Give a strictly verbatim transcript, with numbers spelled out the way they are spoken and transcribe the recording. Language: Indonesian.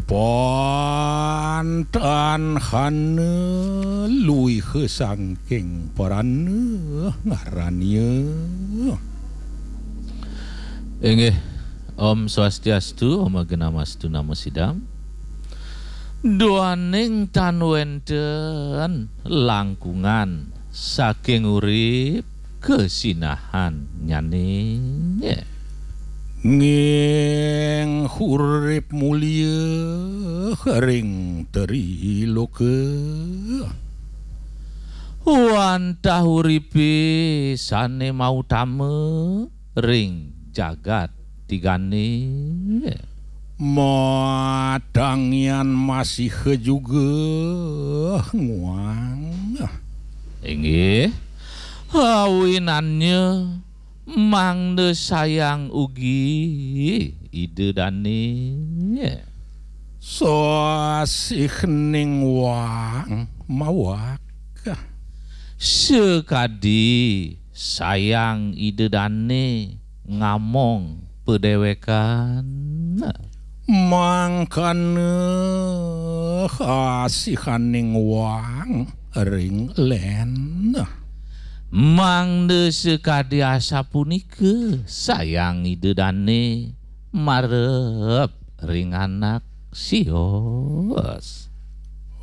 Pontanhana luwih sangking parana ngaran ieu. Inggih, Om Swastiastu, Om Agamastu Namo Sidam. Duaning tanwenten langkungan saking urip kesinahan nyane. Nging hurip mulia ring teri loke. Wantah uripe sane mautama ring jagat tigane. Madangyan masih juga nguang. Inggih, awinannya mangde sayang ugi ide dane. Soasih ning wang mawak. Sekadi sayang ide dane ngamong pedewekan. Mangkana kasihaning wang ring len. Mangde sekadi asa punika sayang ide dane marep ring anak sios.